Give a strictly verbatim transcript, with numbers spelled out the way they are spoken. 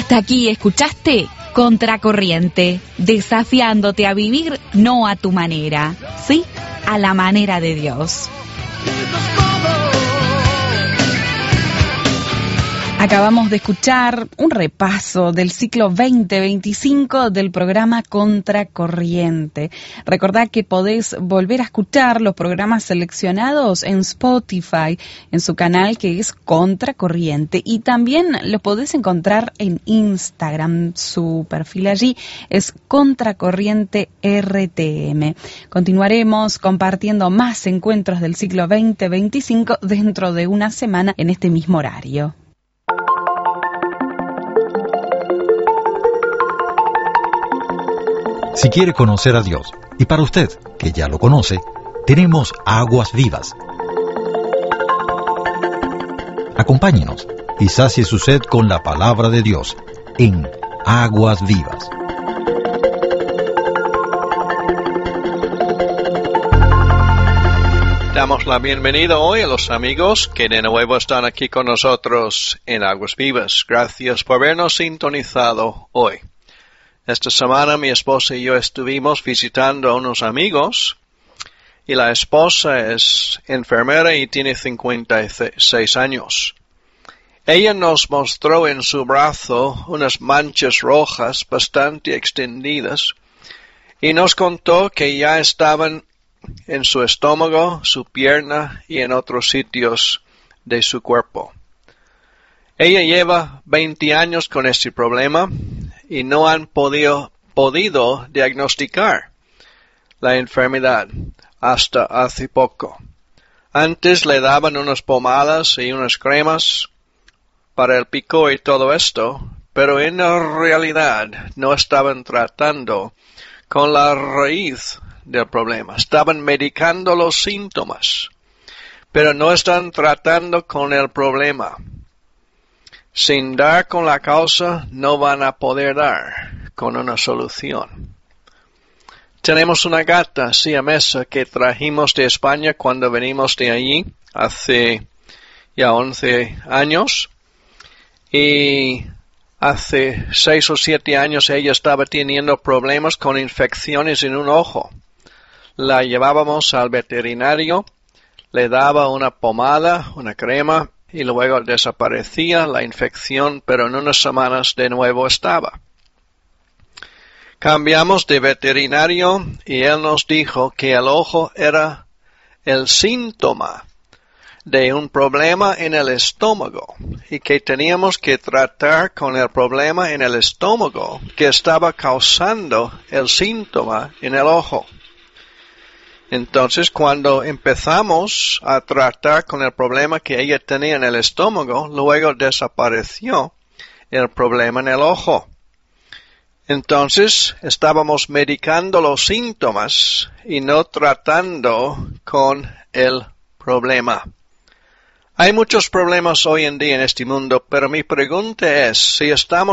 Hasta aquí escuchaste Contracorriente, desafiándote a vivir no a tu manera, sí, a la manera de Dios. Acabamos de escuchar un repaso del ciclo veinte veinticinco del programa Contracorriente. Recordá que podés volver a escuchar los programas seleccionados en Spotify, en su canal que es Contracorriente. Y también los podés encontrar en Instagram. Su perfil allí es Contracorriente R T M. Continuaremos compartiendo más encuentros del ciclo veinte veinticinco dentro de una semana en este mismo horario. Si quiere conocer a Dios, y para usted, que ya lo conoce, tenemos Aguas Vivas. Acompáñenos y sacie su sed con la palabra de Dios en Aguas Vivas. Damos la bienvenida hoy a los amigos que de nuevo están aquí con nosotros en Aguas Vivas. Gracias por habernos sintonizado hoy. Esta semana mi esposa y yo estuvimos visitando a unos amigos y la esposa es enfermera y tiene cincuenta y seis años. Ella nos mostró en su brazo unas manchas rojas bastante extendidas y nos contó que ya estaban en su estómago, su pierna y en otros sitios de su cuerpo. Ella lleva veinte años con este problema y no han podido, podido diagnosticar la enfermedad hasta hace poco. Antes le daban unas pomadas y unas cremas para el picor y todo esto, pero en realidad no estaban tratando con la raíz del problema. Estaban medicando los síntomas, pero no están tratando con el problema. Sin dar con la causa, no van a poder dar con una solución. Tenemos una gata siamesa que trajimos de España cuando venimos de allí hace ya once años. Y hace seis o siete años ella estaba teniendo problemas con infecciones en un ojo. La llevábamos al veterinario, le daba una pomada, una crema, y luego desaparecía la infección, pero en unas semanas de nuevo estaba. Cambiamos de veterinario y él nos dijo que el ojo era el síntoma de un problema en el estómago y que teníamos que tratar con el problema en el estómago que estaba causando el síntoma en el ojo. Entonces, cuando empezamos a tratar con el problema que ella tenía en el estómago, luego desapareció el problema en el ojo. Entonces, estábamos medicando los síntomas y no tratando con el problema. Hay muchos problemas hoy en día en este mundo, pero mi pregunta es, si estamos